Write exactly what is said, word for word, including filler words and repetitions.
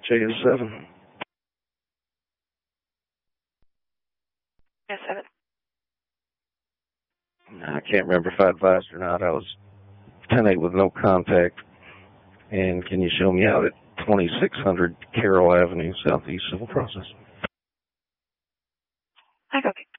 J S seven. Yes, seven. I can't remember if I advised or not. I was ten eight with no contact. And can you show me out at twenty-six hundred Carroll Avenue, Southeast Civil Process? I copy.